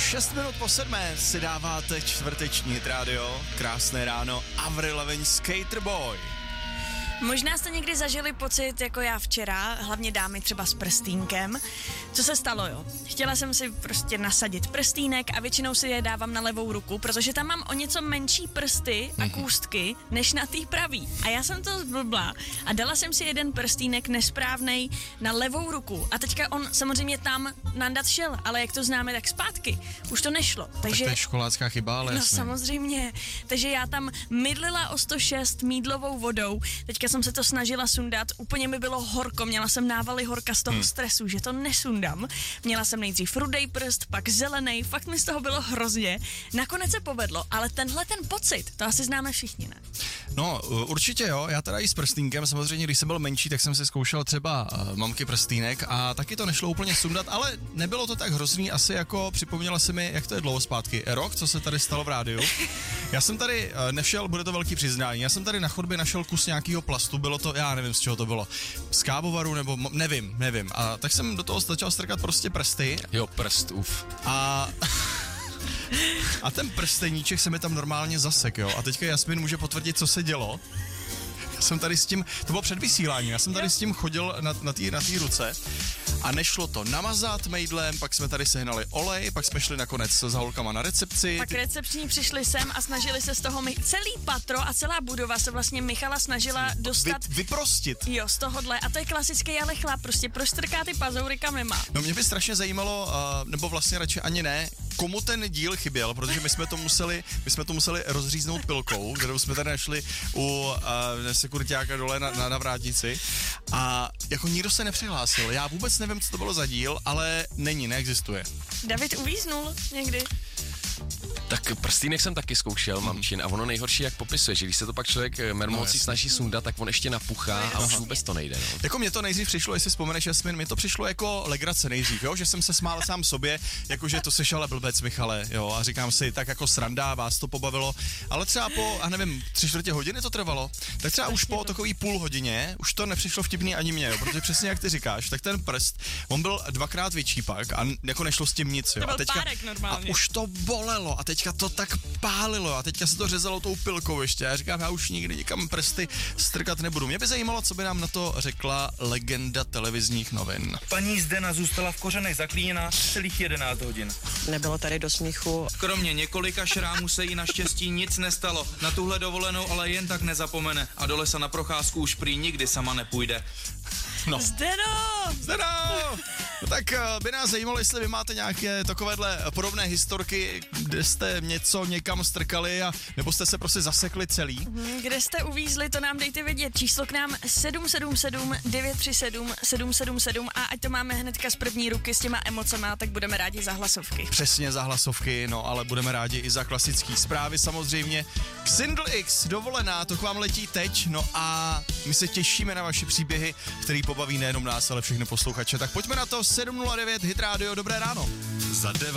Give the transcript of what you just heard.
6 minut po 7 si dáváte čtvrteční Hit Radio, krásné ráno, Avril Lavigne, Skater Boy. Možná jste někdy zažili pocit, jako já včera, hlavně dámy třeba s prstýnkem. Co se stalo, jo? Chtěla jsem si prostě nasadit prstýnek a většinou si je dávám na levou ruku, protože tam mám o něco menší prsty a kůstky, než na té pravý. A já jsem to zblbla a dala jsem si jeden prstýnek nesprávnej na levou ruku. A teďka on samozřejmě tam nandat šel, ale jak to známe, tak zpátky. Už to nešlo. Takže Tak to je školácká chyba, ale no jasně. samozřejmě. Takže já tam mydlila o 106 mýdlovou vodou. Teďka jsem se to snažila sundat, úplně mi bylo horko, měla jsem návaly horka z toho stresu, že to nesundám. Měla jsem nejdřív rudej prst, pak zelený, fakt mi z toho bylo hrozně. Nakonec se povedlo, ale tenhle ten pocit, to asi známe všichni, ne? No, určitě jo, já teda i s prstýnkem, samozřejmě, když jsem byl menší, tak jsem si zkoušel třeba mamky prstýnek a taky to nešlo úplně sundat, ale nebylo to tak hrozný, asi jako připomněla se mi, jak to je dlouho zpátky, rok, co se tady stalo v rádiu. Já jsem tady nešel, bude to velký přiznání, já jsem tady na chodbě našel kus nějakého plastu, bylo to, já nevím, z čeho to bylo, z kávovaru nebo nevím, a tak jsem do toho začal strkat prostě prsty. Jo, prst, uf. A ten prsteníček se mi tam normálně zasek, jo. A teďka Jasmin může potvrdit, co se dělo. Já jsem tady s tím, to bylo před vysíláním, já jsem tady s tím chodil na té ruce a nešlo to namazat mejdlem, pak jsme tady sehnali olej, pak jsme šli nakonec s holkama na recepci. Pak recepční přišli sem a snažili se z toho, celý patro a celá budova se vlastně Michala snažila dostat... Vyprostit. Jo, z tohohle. A to je klasický ale chlap, prostě prostrká ty pazoury, kam nemá. No mě by strašně zajímalo, nebo vlastně radši ani ne, komu ten díl chyběl, protože my jsme to museli rozříznout pilkou, kterou jsme tady našli u sekuritáka dole na vrátnici a jako nikdo se nepřihlásil. Já vůbec nevím, co to bylo za díl, ale neexistuje. David uvíznul někdy. Tak prstýnek jsem taky zkoušel, mamčin, a ono nejhorší, jak popisuje, že když se to pak člověk mermocí snaží sundat, tak on ještě napuchá a už vůbec to nejde. No. Jako mě to nejdřív přišlo, jestli vzpomeneš, Jasmin, mi to přišlo jako legrace nejdřív, jo? Že jsem se smál sám sobě, jakože to seš ale blbec, Michale, jo, a říkám si, tak jako sranda, vás to pobavilo, ale třeba po, a nevím, 3/4 hodiny to trvalo, tak třeba už po takový půl hodině, už to nepřišlo vtipný ani mě, jo? Protože přesně jak ty říkáš, tak ten prst, on byl 2x větší pak a jako nešlo s tím nic, jo. To byl A teďka, párek normálně. a už to bolelo a teďka to tak pálilo a teďka se to řezalo tou pilkou ještě. Já říkám, já už nikdy nikam prsty strkat nebudu. Mě by zajímalo, co by nám na to řekla legenda televizních novin. Paní Zdena zůstala v kořenech zaklíněná celých 11 hodin. Nebylo tady do smíchu. Kromě několika šrámů se jí naštěstí nic nestalo. Na tuhle dovolenou ale jen tak nezapomene a do lesa na procházku už prý nikdy sama nepůjde. No. Zdeno! No tak by nás zajímalo, jestli vy máte nějaké takovéhle podobné historky, kde jste něco někam strkali a nebo jste se prostě zasekli celý. Kde jste uvízli, to nám dejte vědět. Číslo k nám 777 937 777 a ať to máme hnedka z první ruky s těma emocema, tak budeme rádi za hlasovky. Přesně za hlasovky, no ale budeme rádi i za klasické zprávy samozřejmě. Xindl X, dovolená, to k vám letí teď, no a my se těšíme na vaše příběhy, který pobaví nejenom nás, ale všechny posluchače. Tak pojďme na to, 7:09 Hit Radio, dobré ráno. Za 9